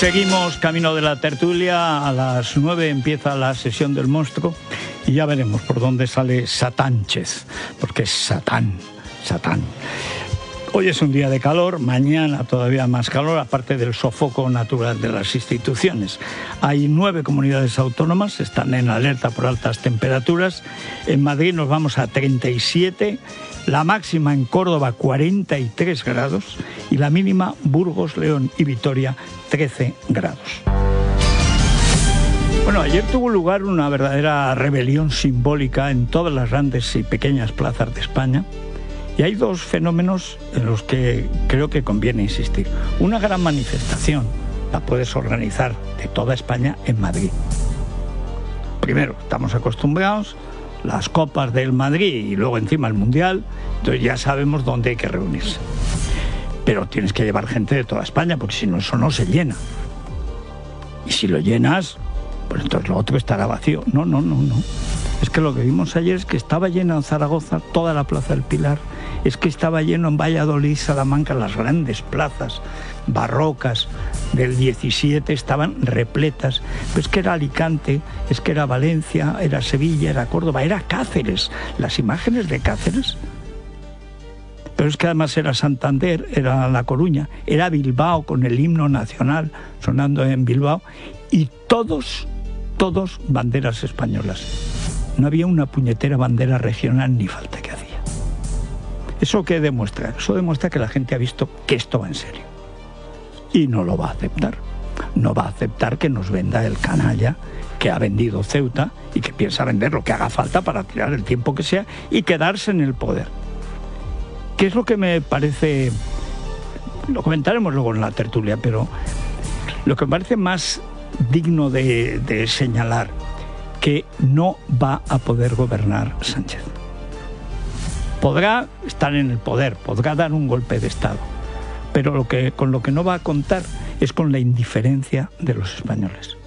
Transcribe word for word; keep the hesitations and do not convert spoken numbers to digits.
Seguimos camino de la tertulia. A las nueve empieza la sesión del monstruo y ya veremos por dónde sale Satánchez, porque es Satán, Satán. Hoy es un día de calor, mañana todavía más calor, aparte del sofoco natural de las instituciones. Hay nueve comunidades autónomas, están en alerta por altas temperaturas. En Madrid nos vamos a treinta y siete, la máxima en Córdoba cuarenta y tres grados y la mínima Burgos, León y Vitoria trece grados. Bueno, ayer tuvo lugar una verdadera rebelión simbólica en todas las grandes y pequeñas plazas de España. Y hay dos fenómenos en los que creo que conviene insistir. Una gran manifestación la puedes organizar de toda España en Madrid. Primero, estamos acostumbrados, las copas del Madrid y luego encima el Mundial, entonces ya sabemos dónde hay que reunirse. Pero tienes que llevar gente de toda España, porque si no, eso no se llena. Y si lo llenas, pues entonces lo otro estará vacío. No, no, no, no. Es que lo que vimos ayer es que estaba lleno en Zaragoza, toda la Plaza del Pilar. Es que estaba lleno en Valladolid, Salamanca, las grandes plazas barrocas del diecisiete estaban repletas. Pero es que era Alicante, es que era Valencia, era Sevilla, era Córdoba, era Cáceres. Las imágenes de Cáceres. Pero es que además era Santander, era La Coruña, era Bilbao con el himno nacional sonando en Bilbao. Y todos, todos banderas españolas. No había una puñetera bandera regional ni falta que hacía. ¿Eso qué demuestra? Eso demuestra que la gente ha visto que esto va en serio. Y no lo va a aceptar. No va a aceptar que nos venda el canalla que ha vendido Ceuta y que piensa vender lo que haga falta para tirar el tiempo que sea y quedarse en el poder. ¿Qué es lo que me parece? Lo comentaremos luego en la tertulia, pero lo que me parece más digno de, de señalar, que no va a poder gobernar Sánchez. Podrá estar en el poder, podrá dar un golpe de Estado, pero lo que, con lo que no va a contar es con la indiferencia de los españoles.